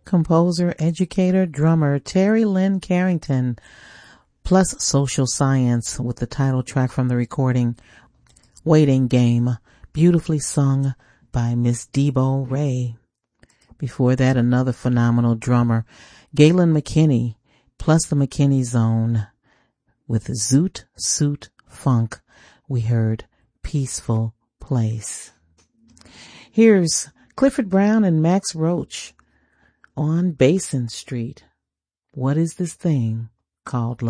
composer, educator, drummer Terry Lynn Carrington, plus social science with the title track from the recording Waiting Game, beautifully sung by Miss Debo Ray. Before that, another phenomenal drummer, Galen McKinney, plus the McKinney Zone with Zoot Suit Funk. We heard Peaceful Place. Here's Clifford Brown and Max Roach on Basin Street. What is this thing called love?